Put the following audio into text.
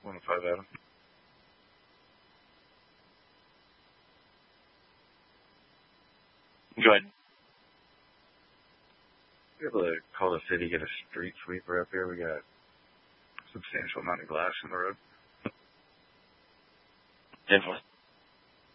105 Adam. Go ahead. Be able to call the city, get a street sweeper up here. We got a substantial amount of glass in the road. Definitely.